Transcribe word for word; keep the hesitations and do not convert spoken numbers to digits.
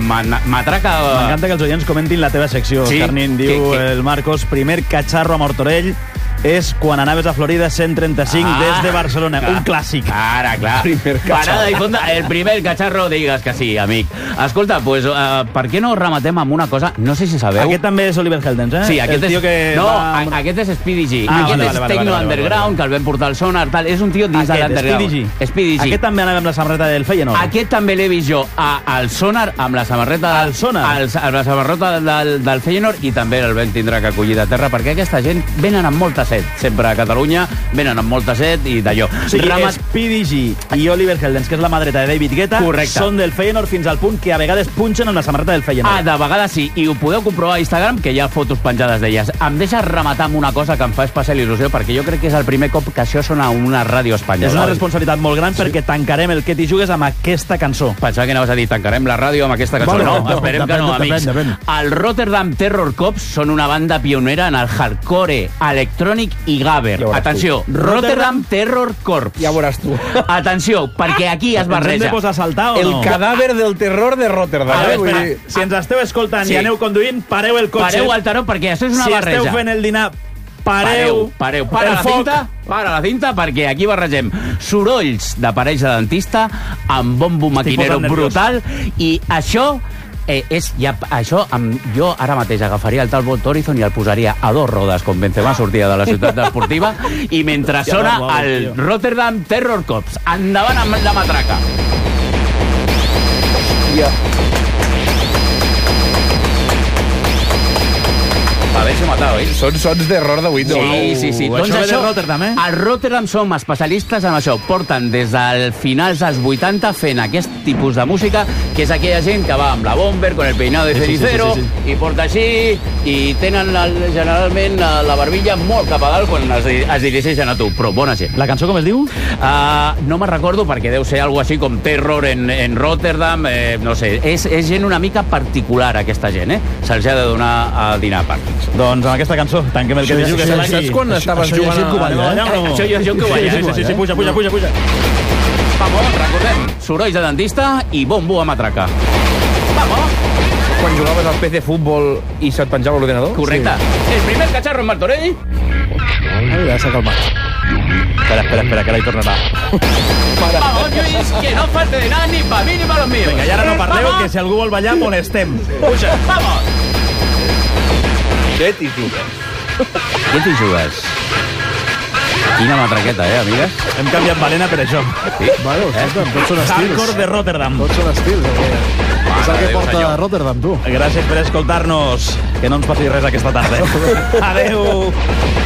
matraca... M'encanta que els oients comentin la teva secció. Sí? Carnin, diu que, que... el Marcos, primer catxarro a Martorell és quan anaves a Florida cent trenta-cinc ah, des de Barcelona. Clar. Un clàssic. Ara, clar. Parada i fonda, el primer cacharro, digues que sí, amic. Escolta, pues, uh, per què no rematem amb una cosa? No sé si sabeu... Aquest també és Oliver Heldens, eh? Sí, aquest és... Que no, va... aquest és Speedy G. Ah, aquest vale, és vale, Tecno vale, vale, Underground, vale, vale. que el vam portar al Sonar, tal. És un tio dins aquest, de l'Underground. Speedy G. Speedy G. Aquest també anava amb la samarreta del Feyenoord. Aquest també l'he vist jo a, al Sonar, amb la samarreta... Al Sonar? Al, amb la samarreta del, del Feyenoord, i també el vam tindre que acollir de terra, perquè aquesta gent venen amb molta set, sempre a Catalunya, venen amb molta set i d'allò. O sigui, Ramat... Speedy G i Oliver Heldens, que és la mà dreta de David Guetta, correcte, són del Feyenoord fins al punt que a vegades punxen amb la samarreta del Feyenoord. Ah, de vegades sí, i ho podeu comprovar a Instagram, que hi ha fotos penjades d'elles. Em deixes rematar amb una cosa que em fa especial il·lusió, perquè jo crec que és el primer cop que això sona a una ràdio espanyola. És una responsabilitat molt gran, sí, perquè tancarem el Que t'hi jugues amb aquesta cançó. Pensava que anaves a dir, tancarem la ràdio amb aquesta cançó. Bueno, no, no, esperem depèn, que no, depèn, amics. Depèn. El Rotterdam Terror Cops són una banda pionera en el hardcore, electrònic i gabber. Ja Atenció, tu. Rotterdam Terror Corps. Ja veuràs tu. Atenció, perquè aquí es Ens hem barreja. de posar a saltar o El no? cadàver del terror de Rotterdam. A veure, eh? Vull espera, dir... si ens esteu escoltant Sí. i aneu conduint, pareu el cotxe. Pareu al tarot, perquè això és una si barreja. Si esteu fent el dinar, pareu. Pareu, pareu. Para el la foc. cinta, para la cinta, perquè aquí barregem sorolls d'aparells de dentista amb bombo maquinero posant nerviós. brutal, i això... Eh, és ja, això, amb, jo ara mateix agafaria el Talbot Horizon i el posaria a dos rodes com Benzema sortia de la ciutat esportiva i mentre Ja, sona no, no, el tio. Rotterdam Terror Cops. Endavant amb la matraca. Ja. Haver-se matat, oi? Són sons d'error de Windows. Sí, sí, sí. Uh, Doncs això ve de això, Rotterdam, eh? al Rotterdam som especialistes en això. Porten des del finals dels vuitanta fent aquest tipus de música, que és aquella gent que va amb la bomber, con el peinado de Sí, sí, sí, cenicero, sí, sí, i porta així, i tenen el, generalment la barbilla molt cap a dalt quan es, es dirigeixen a tu. Però bona gent. La cançó com es diu? Uh, no me'n recordo, perquè deu ser algo així com Terror en, en Rotterdam, eh, no sé. És, és gent una mica particular, aquesta gent, eh? Se'ls ha de donar a dinar a part. Doncs amb aquesta cançó tanquem el Que t'hi jugues. Saps, saps quan estaves Això ja és jugant gent que ho balla, a... eh? Això jo, jo que ho balla. Sí, sí, sí, sí, puja, puja, puja, puja. Vamos, recordem, sorolls de dentista i bombo a matraca. Vamos. Quan jugaves al P C Futbol i se't penjava l'ordenador? Correcte. Sí. El primer cacharro en Martorell. Ai, ja s'ha calmat. Espera, espera, espera, que ara hi tornarà. Vamos, Lluís, que no falte de nada ni pa' mí ni pa' los míos. Vinga, i ara no parleu, Vamos. que si algú vol ballar, molestem. Puja. Vamos. Què t'hi jugues? Què t'hi jugues? Quina matraqueta, eh, amigues? Hem canviat balena per això. Sí? Bueno, escolta'm, tots són estils. Hardcore de Rotterdam. Tots són estils. Eh? És el que Déu, porta senyor. Rotterdam, tu. Gràcies per escoltar-nos. Que no ens passi res aquesta tarda. Adéu.